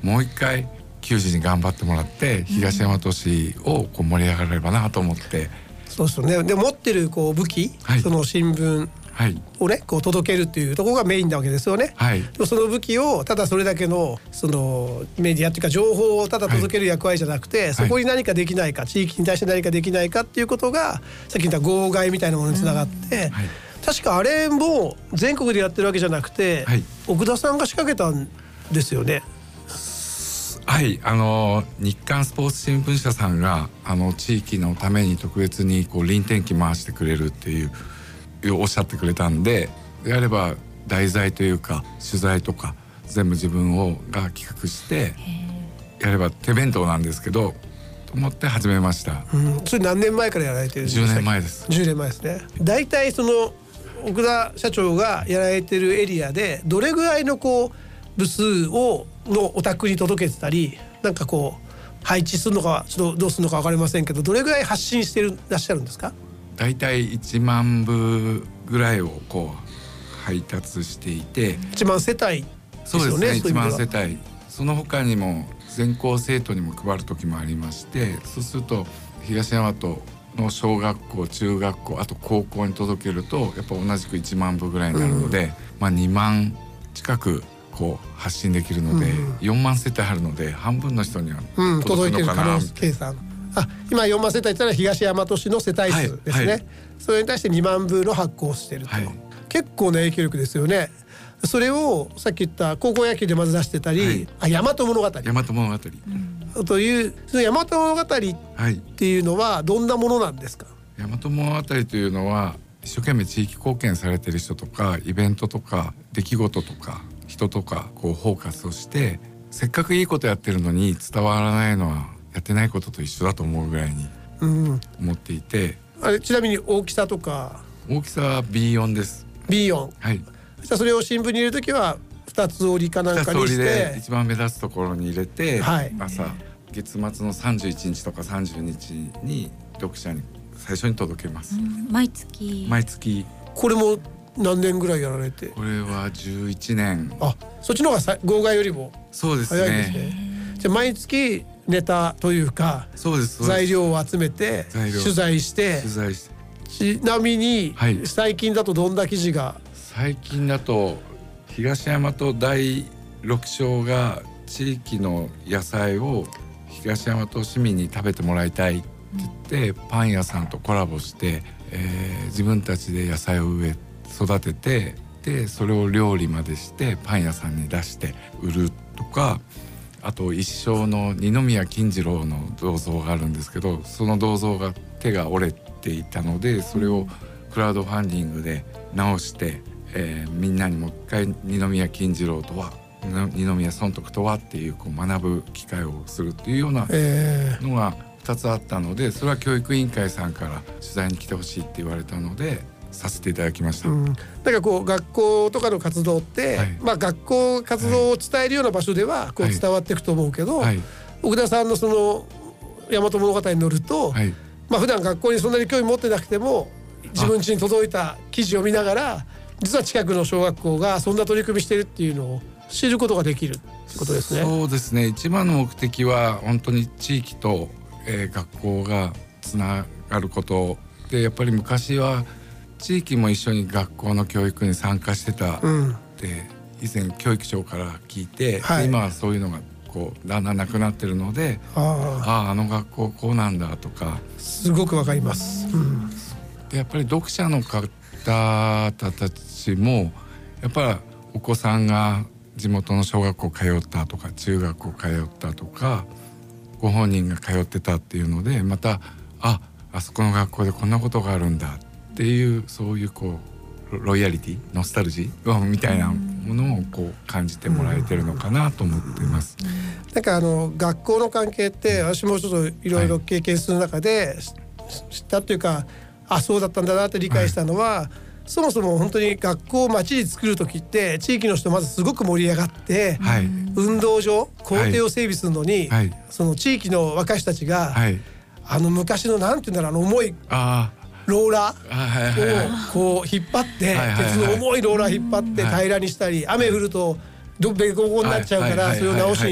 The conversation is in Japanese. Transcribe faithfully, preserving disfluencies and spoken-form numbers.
もう一回球児に頑張ってもらって東大和市をこう盛り上がれればなと思って、うん、 そうですね。で持ってるこう武器、はい、その新聞をねこう届けるっていうところがメインなわけですよね、はい、でもその武器をただそれだけのそのメディアっていうか情報をただ届ける役割じゃなくて、はい、そこに何かできないか、地域に対して何かできないかっていうことがさっき言った号外みたいなものにつながって、うんはい、確かあれも全国でやってるわけじゃなくて、はい、奥田さんが仕掛けたんですよね。 はい、あの日刊スポーツ新聞社さんがあの地域のために特別にこう輪転機回してくれるっていうおっしゃってくれたんで、であれば題材というか取材とか全部自分をが企画してやれば手弁当なんですけどと思って始めました、 うん、それ何年前からやられてるんですか？ じゅうねんまえです。 じゅうねんまえですね。だいたいその奥田社長がやられてるエリアでどれぐらいのこう部数をのお宅に届けてたり、なんかこう配置するのかちょっとどうするのか分かりませんけど、どれぐらい発信してるらっしゃるんですか？ だいたいいちまんぶぐらいをこう配達していて、いちまんせたいですよね。 そうですね、 そういう意味では。 いちまんせたい、その他にも全校生徒にも配る時もありまして、そうすると東大和の小学校中学校あと高校に届けるとやっぱ同じくいちまんぶぐらいになるので、うんまあ、にまん近くこう発信できるので、うん、よんまん世帯あるので半分の人には届くのかな、うん、届いてる可能計算。 あ、今よんまん世帯って言ったら東大和市の世帯数ですね、はいはい、それに対してにまんぶの発行をしていると、はい、結構な影響力ですよね。それをさっき言った高校野球でまず出してたり、はい、あ、大和物語大和物語、 うん、というその大和物語っていうのはどんなものなんですか？ 大和物語というのは一生懸命地域貢献されている人とかイベントとか出来事とか人とかこうフォーカスをして、せっかくいいことやってるのに伝わらないのはやってないことと一緒だと思うぐらいに思っていて、 うん、あれちなみに大きさとか？ 大きさは ビーよん です。 ビーよん、 はい。 それを新聞に入れるときはふたつ折りかなんかにして、ふたつ折りで一番目立つところに入れて、はい、朝月末のさんじゅういちにちとかさんじゅうにちに読者に最初に届けます、うん、 毎月毎月。 これも何年ぐらいやられて？ これはじゅういちねん。 あ、そっちの方が号外よりもそうですね。 早いですね。じゃあ毎月ネタというか、 そうですそうです、 材料を集めて取材して取材してちなみに、はい、最近だとどんな記事が？ 最近だと東大和だいろく章が地域の野菜を東大和市民に食べてもらいたいって言って、パン屋さんとコラボして、えー、自分たちで野菜を植え育てて、でそれを料理までしてパン屋さんに出して売るとか、あと一生の二宮金次郎の銅像があるんですけど、その銅像が手が折れていたので、それをクラウドファンディングで直して、えー、みんなにもう一回二宮金次郎とは二宮尊徳とはっていう、こう学ぶ機会をするっていうようなのがふたつあったので、それは教育委員会さんから取材に来てほしいって言われたのでさせていただきました、うん、 なんかこう学校とかの活動って、はい、まあ、学校活動を伝えるような場所ではこう伝わっていくと思うけど、はいはい、奥田さんのその大和物語に乗ると、はい、まあ、普段学校にそんなに興味持ってなくても自分家に届いた記事を見ながら、実は近くの小学校がそんな取り組みしてるっていうのを知ることができるってことですね。 そうですね。一番の目的は本当に地域と、えー、学校がつながることで、やっぱり昔は地域も一緒に学校の教育に参加してたって、うん、以前教育長から聞いて、はい、今はそういうのがこうだんだんなくなってるので、ああ、あの学校こうなんだとかすごくわかります、うん、 でやっぱり読者の方たちもやっぱりお子さんが地元の小学校通ったとか中学校通ったとかご本人が通ってたっていうので、またああそこの学校でこんなことがあるんだっていう、そういうこうロイヤリティノスタルジーみたいなものをこう感じてもらえてるのかなと思っています。 なんかあの学校の関係って私もちょっといろいろ経験する中で知ったというか、あ、そうだったんだなって理解したのは、はい、そもそも本当に学校を町に作る時って地域の人まずすごく盛り上がって、はい、運動場校庭を整備するのに、はい、その地域の若い人たちが、はい、あの昔のなんていうんだろう、あの重いローラーをこう引っ張って、鉄の重いローラー引っ張って平らにしたり、雨降るとどべこぼこになっちゃうからそれを直しに